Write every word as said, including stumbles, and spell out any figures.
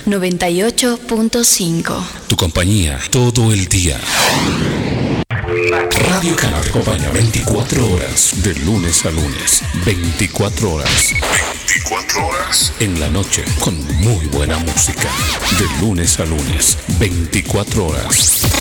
noventa y ocho punto cinco. Tu compañía todo el día. Radio Cana te acompaña veinticuatro horas, de lunes a lunes. veinticuatro horas. veinticuatro horas. En la noche, con muy buena música. De lunes a lunes. veinticuatro horas.